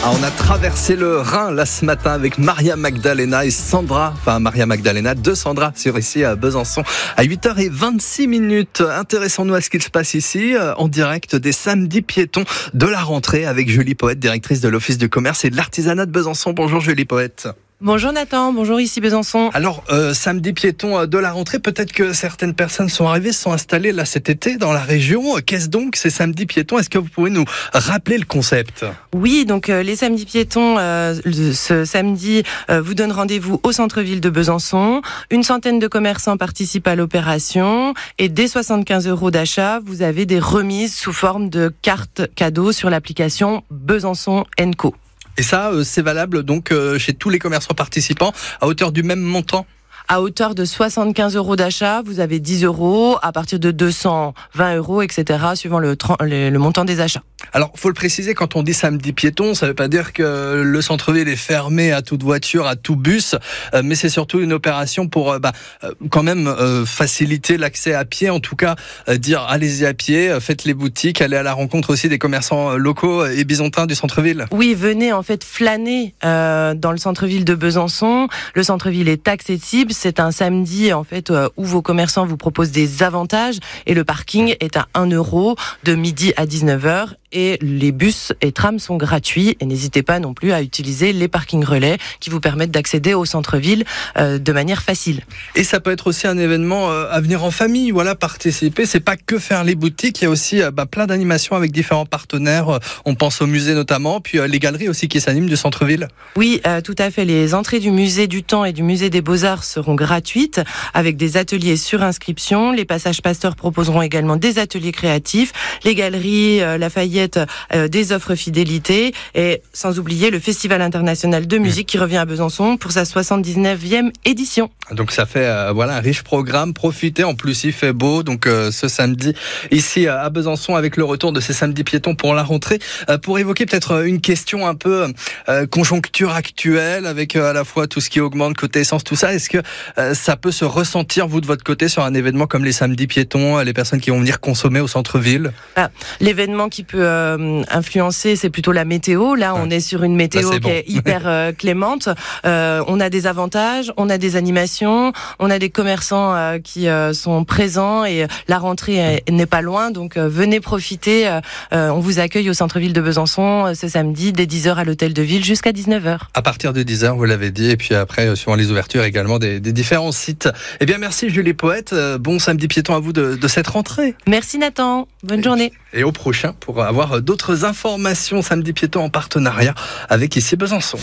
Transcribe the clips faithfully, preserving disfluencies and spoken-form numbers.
Ah, on a traversé le Rhin là ce matin avec Maria Magdalena et Sandra, enfin Maria Magdalena, deux Sandra sur ici à Besançon à huit heures vingt-six minutes. Intéressons-nous à ce qu'il se passe ici en direct des samedis piétons de la rentrée avec Julie Poète, directrice de l'Office du commerce et de l'artisanat de Besançon. Bonjour Julie Poète. Bonjour Nathan, bonjour ici Besançon. Alors, euh, samedi piéton de la rentrée, peut-être que certaines personnes sont arrivées, se sont installées là cet été dans la région. Qu'est-ce donc ces samedis piétons ? Est-ce que vous pouvez nous rappeler le concept ? Oui, donc euh, les samedis piétons, euh, ce samedi, euh, vous donne rendez-vous au centre-ville de Besançon. Une centaine de commerçants participent à l'opération et dès soixante-quinze euros d'achat, vous avez des remises sous forme de cartes cadeaux sur l'application Besançon and Co. Et ça, c'est valable donc chez tous les commerçants participants à hauteur du même montant ? À hauteur de soixante-quinze euros d'achat, vous avez dix euros, à partir de deux cent vingt euros, et cetera, suivant le, le, le montant des achats. Alors, faut le préciser, quand on dit samedi piéton, ça veut pas dire que le centre-ville est fermé à toute voiture, à tout bus, euh, mais c'est surtout une opération pour euh, bah, euh, quand même euh, faciliter l'accès à pied, en tout cas euh, dire allez-y à pied, euh, faites les boutiques, allez à la rencontre aussi des commerçants locaux et bisontins du centre-ville. Oui, venez en fait flâner euh, dans le centre-ville de Besançon. Le centre-ville est accessible. C'est un samedi en fait où vos commerçants vous proposent des avantages et le parking est à un euro de midi à dix-neuf heures et les bus et trams sont gratuits et n'hésitez pas non plus à utiliser les parkings relais qui vous permettent d'accéder au centre-ville euh, de manière facile. Et ça peut être aussi un événement euh, à venir en famille, voilà, participer. C'est pas que faire les boutiques, il y a aussi euh, bah, plein d'animations avec différents partenaires. On pense au musée notamment, puis euh, les galeries aussi qui s'animent du centre-ville. Oui, euh, tout à fait. Les entrées du musée du Temps et du musée des Beaux-Arts seront gratuites avec des ateliers sur inscription. Les passages Pasteur proposeront également des ateliers créatifs. Les galeries euh, Lafayette euh, des offres fidélité et sans oublier le Festival international de musique qui revient à Besançon pour sa soixante-dix-neuvième édition. Donc ça fait euh, voilà un riche programme. Profitez, en plus il fait beau donc euh, ce samedi ici à Besançon avec le retour de ces samedis piétons pour la rentrée. Euh, pour évoquer peut-être une question un peu euh, conjoncture actuelle avec euh, à la fois tout ce qui augmente côté essence, tout ça. Est-ce que euh, ça peut se ressentir vous de votre côté sur un événement comme les samedis piétons, les personnes qui vont venir consommer au centre-ville ? Ah, l'événement qui peut euh, influencer, c'est plutôt la météo. Là, on ouais. est sur une météo Là, qui bon. est hyper euh, clémente. Euh, on a des avantages, on a des animations, on a des commerçants euh, qui euh, sont présents et la rentrée est, n'est pas loin. Donc, euh, venez profiter. Euh, on vous accueille au centre-ville de Besançon euh, ce samedi dès dix heures à l'hôtel de ville jusqu'à dix-neuf heures. À partir de dix heures, vous l'avez dit, et puis après, suivant les ouvertures également des, des différents sites. Eh bien, merci Julie Poète. Bon samedi piéton à vous de, de cette rentrée. Merci Nathan. Bonne et, journée. Et au prochain pour avoir d'autres informations samedi piéton en partenariat avec ici Besançon.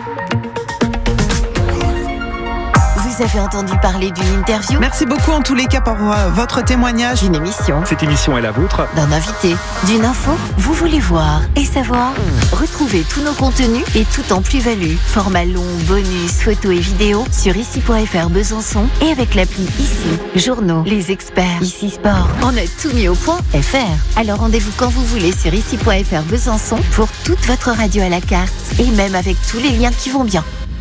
Vous avez entendu parler d'une interview ? Merci beaucoup en tous les cas pour euh, votre témoignage. D'une émission. Cette émission est la vôtre. D'un invité. D'une info. Vous voulez voir et savoir ? Retrouvez tous nos contenus et tout en plus-value. Format long, bonus, photos et vidéos sur ici point f r Besançon et avec l'appli Ici. Journaux, les experts, Ici Sport. On a tout mis au point F R. Alors rendez-vous quand vous voulez sur ici point f r Besançon pour toute votre radio à la carte et même avec tous les liens qui vont bien.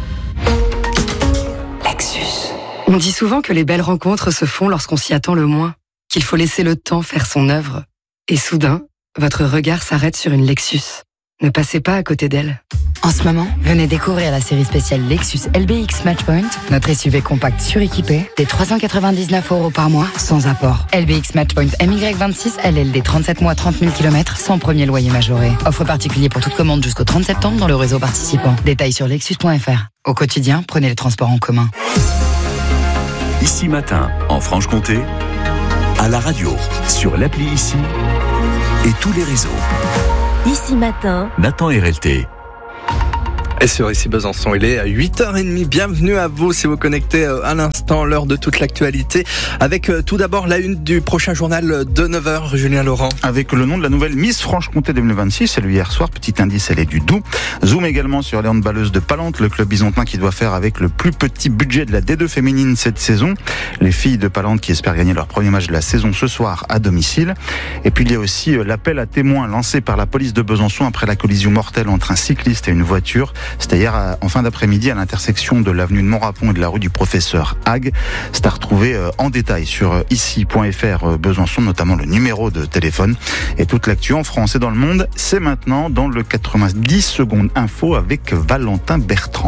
On dit souvent que les belles rencontres se font lorsqu'on s'y attend le moins, qu'il faut laisser le temps faire son œuvre. Et soudain, votre regard s'arrête sur une Lexus. Ne passez pas à côté d'elle. En ce moment, venez découvrir la série spéciale Lexus L B X Matchpoint, notre S U V compact suréquipé, des trois cent quatre-vingt-dix-neuf euros par mois, sans apport. L B X Matchpoint M Y vingt-six, L L D trente-sept mois, trente mille kilomètres, sans premier loyer majoré. Offre particulier pour toute commande jusqu'au trente septembre dans le réseau participant. Détails sur lexus point f r. Au quotidien, prenez les transports en commun. Ici Matin, en Franche-Comté, à la radio, sur l'appli Ici et tous les réseaux. Ici Matin, Nathan R L T. Et sur ici Besançon, il est à huit heures trente. Bienvenue à vous si vous connectez à l'instant, l'heure de toute l'actualité. Avec tout d'abord la une du prochain journal de neuf heures, Julien Laurent. Avec le nom de la nouvelle Miss Franche-Comté deux mille vingt-six, c'est le hier soir, petit indice, elle est du Doubs. Zoom également sur les handballeuses de Palante, le club bisontin qui doit faire avec le plus petit budget de la D deux féminine cette saison. Les filles de Palante qui espèrent gagner leur premier match de la saison ce soir à domicile. Et puis il y a aussi l'appel à témoins lancé par la police de Besançon après la collision mortelle entre un cycliste et une voiture. C'était hier en fin d'après-midi à l'intersection de l'avenue de Montrapon et de la rue du Professeur Hague. C'est à retrouver en détail sur ici point f r Besançon, notamment le numéro de téléphone. Et toute l'actu en France et dans le monde, c'est maintenant dans le quatre-vingt-dix secondes info avec Valentin Bertrand.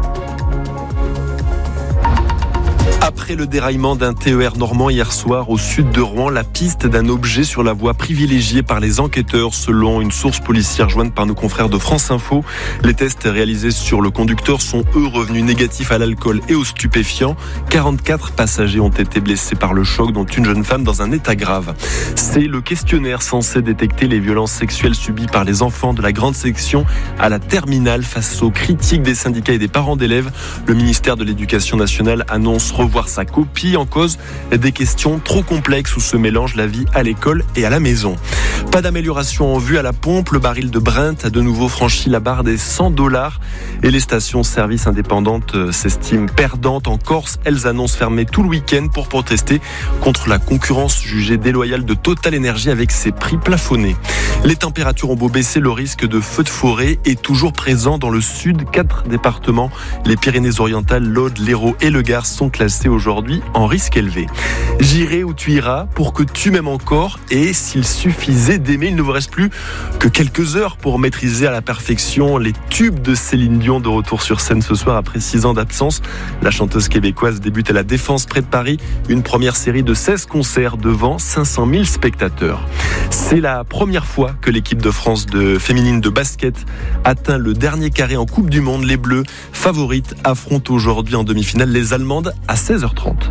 Après le déraillement d'un T E R normand hier soir au sud de Rouen, la piste d'un objet sur la voie privilégiée par les enquêteurs selon une source policière jointe par nos confrères de France Info. Les tests réalisés sur le conducteur sont eux revenus négatifs à l'alcool et aux stupéfiants. quarante-quatre passagers ont été blessés par le choc, dont une jeune femme dans un état grave. C'est le questionnaire censé détecter les violences sexuelles subies par les enfants de la grande section à la terminale. Face aux critiques des syndicats et des parents d'élèves, le ministère de l'Éducation nationale annonce revoir sa copie. En cause des questions trop complexes où se mélange la vie à l'école et à la maison. Pas d'amélioration en vue à la pompe. Le baril de Brent a de nouveau franchi la barre des cent dollars et les stations-service indépendantes s'estiment perdantes. En Corse, elles annoncent fermer tout le week-end pour protester contre la concurrence jugée déloyale de Total Energy avec ses prix plafonnés. Les températures ont beau baisser, le risque de feu de forêt est toujours présent dans le sud. Quatre départements, les Pyrénées-Orientales, l'Aude, l'Hérault et le Gard, sont classés aujourd'hui en risque élevé. J'irai où tu iras pour que tu m'aimes encore, et s'il suffisait d'aimer, il ne vous reste plus que quelques heures pour maîtriser à la perfection les tubes de Céline Dion, de retour sur scène ce soir après six ans d'absence. La chanteuse québécoise débute à la Défense près de Paris, une première série de seize concerts devant cinq cent mille spectateurs. C'est la première fois que l'équipe de France de féminine de basket atteint le dernier carré en Coupe du Monde. Les Bleus, favorites, affrontent aujourd'hui en demi-finale les Allemandes à seize heures trente.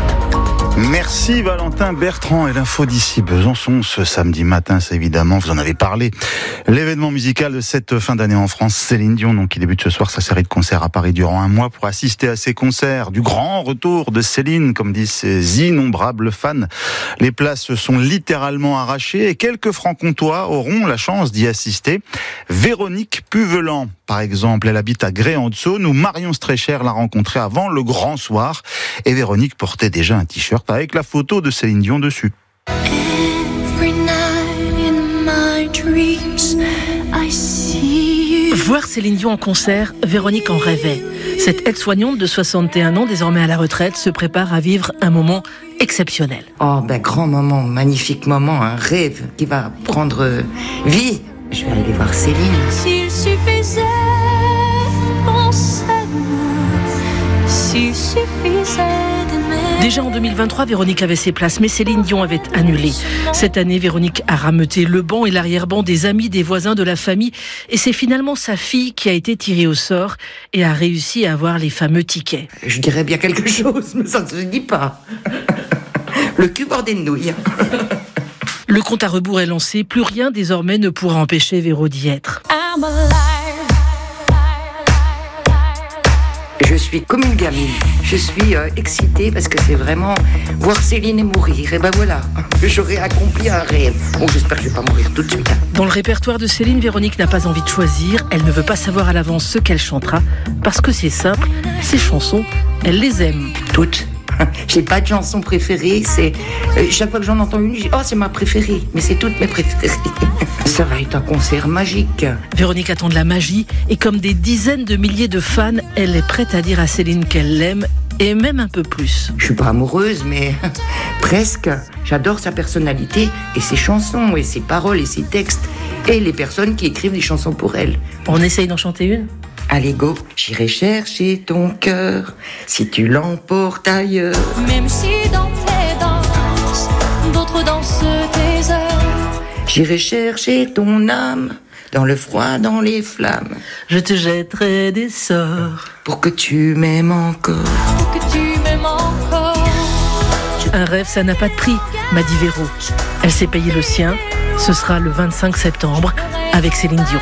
Merci Valentin Bertrand, et l'info d'ici Besançon ce samedi matin, c'est évidemment, vous en avez parlé, l'événement musical de cette fin d'année en France, Céline Dion, donc qui débute ce soir sa série de concerts à Paris durant un mois. Pour assister à ces concerts, du grand retour de Céline, comme disent ses innombrables fans, les places sont littéralement arrachées et quelques francs-comtois auront la chance d'y assister. Véronique Puvelan, par exemple, elle habite à Grès-en-Saône, où Marion Streicher l'a rencontrée avant le grand soir, et Véronique portait déjà un t-shirt avec la photo de Céline Dion dessus. Voir Céline Dion en concert, Véronique en rêvait. Cette aide-soignante de soixante et un ans, désormais à la retraite, se prépare à vivre un moment exceptionnel. Oh, ben grand moment, magnifique moment, un rêve qui va prendre vie. Je vais aller voir Céline. S'il suffisait qu'on s'aime, s'il suffisait. Déjà en deux mille vingt-trois, Véronique avait ses places, mais Céline Dion avait annulé. Cette année, Véronique a rameuté le banc et l'arrière-banc des amis, des voisins, de la famille. Et c'est finalement sa fille qui a été tirée au sort et a réussi à avoir les fameux tickets. Je dirais bien quelque chose, mais ça ne se dit pas. Le cul bordé de nouilles. Le compte à rebours est lancé. Plus rien désormais ne pourra empêcher Véro d'y être. Je suis comme une gamine. Je suis euh, excitée parce que c'est vraiment voir Céline et mourir. Et ben voilà, j'aurais accompli un rêve. Bon, j'espère que je vais pas mourir tout de suite. Dans le répertoire de Céline, Véronique n'a pas envie de choisir. Elle ne veut pas savoir à l'avance ce qu'elle chantera parce que c'est simple, ses chansons, elle les aime. Toutes. J'ai pas de chanson préférée, c'est euh, chaque fois que j'en entends une, je dis oh c'est ma préférée, mais c'est toutes mes préférées. Ça va être un concert magique. Véronique attend de la magie et comme des dizaines de milliers de fans, elle est prête à dire à Céline qu'elle l'aime et même un peu plus. Je suis pas amoureuse, mais presque. J'adore sa personnalité et ses chansons et ses paroles et ses textes et les personnes qui écrivent des chansons pour elle. On essaye d'en chanter une ? Allez go, j'irai chercher ton cœur si tu l'emportes ailleurs. Même si dans tes danses, d'autres dansent tes heures. J'irai chercher ton âme dans le froid, dans les flammes. Je te jetterai des sorts pour que tu m'aimes encore. Pour que tu m'aimes encore. Un rêve, ça n'a pas de prix, m'a dit Véro. Elle s'est payé le sien. Ce sera le vingt-cinq septembre avec Céline Dion.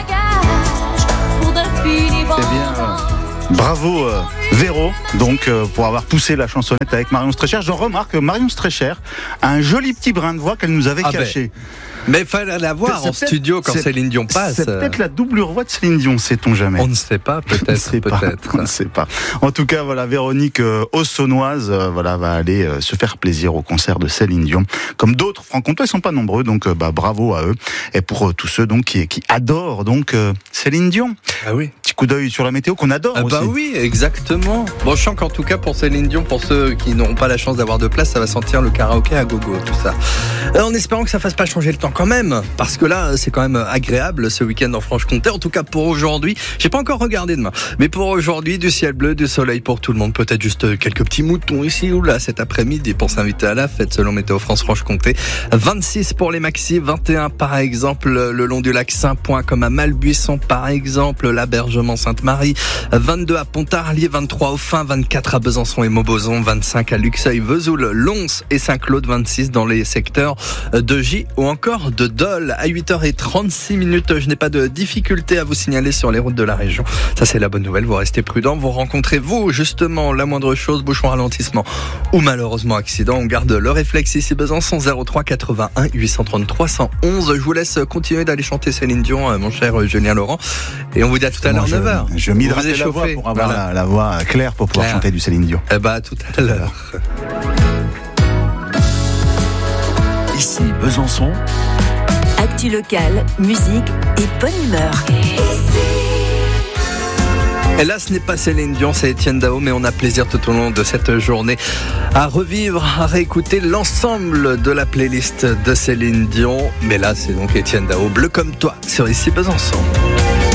Eh bien, euh, bravo euh, Véro, donc euh, pour avoir poussé la chansonnette avec Marion Streicher. Je remarque que Marion Streicher a un joli petit brin de voix qu'elle nous avait ah caché. Ben. Mais il fallait la voir en studio quand Céline Dion passe. C'est peut-être la doublure voix de Céline Dion, sait-on jamais. On ne sait pas, peut-être. On, sait peut-être. Pas, on ne sait pas. En tout cas, voilà, Véronique euh, Auxonnoise, euh, voilà, va aller euh, se faire plaisir au concert de Céline Dion. Comme d'autres francs-comtois, ils sont pas nombreux, donc euh, bah bravo à eux. Et pour euh, tous ceux donc qui, qui adorent donc euh, Céline Dion. Ah oui. Petit coup coup d'œil sur la météo qu'on adore Ah aussi. bah oui, exactement. Bon, je sens qu'en tout cas pour Céline Dion, pour ceux qui n'auront pas la chance d'avoir de place, ça va sentir le karaoké à gogo, tout ça. Euh, en espérant que ça fasse pas changer le temps quand même, parce que là, c'est quand même agréable ce week-end en Franche-Comté. En tout cas pour aujourd'hui, j'ai pas encore regardé demain, mais pour aujourd'hui, du ciel bleu, du soleil pour tout le monde. Peut-être juste quelques petits moutons ici ou là cet après-midi pour s'inviter à la fête selon Météo France Franche-Comté. vingt-six pour les maxis, vingt et un par exemple le long du lac Saint-Point comme à Malbuisson par exemple, l'Abergement Sainte-Marie, vingt-deux à Pontarlier, vingt-trois au Fin, vingt-quatre à Besançon et Mauboson, vingt-cinq à Luxeuil, Vesoul, Lons et Saint-Claude, vingt-six dans les secteurs de J ou encore de Dole. À huit heures trente-six minutes, je n'ai pas de difficulté à vous signaler sur les routes de la région. Ça c'est la bonne nouvelle, vous restez prudents, vous rencontrez vous justement la moindre chose, bouchon, ralentissement ou malheureusement accident, on garde le réflexe ici Besançon zéro trois quatre-vingt-un huit cent trente trois cent onze. Je vous laisse continuer d'aller chanter Céline Dion, mon cher Julien Laurent, et on vous dit à tout à l'heure neuf heures. Je, je m'hydrate la voix pour avoir voilà. la, la voix claire pour pouvoir Claire. chanter du Céline Dion. Eh bah à tout à l'heure. Ici Besançon. Actu locale, musique et bonne humeur. Et là, ce n'est pas Céline Dion, c'est Étienne Dao, mais on a plaisir tout au long de cette journée à revivre, à réécouter l'ensemble de la playlist de Céline Dion. Mais là, c'est donc Étienne Dao, Bleu comme toi, sur Ici Besançon.